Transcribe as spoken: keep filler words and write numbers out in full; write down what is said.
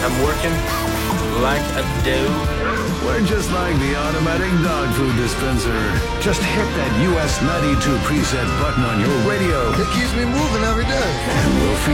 I'm working like a dog. We're just like the automatic dog food dispenser. Just hit that U S ninety-two preset button on your radio. It keeps me moving every day. And we'll feed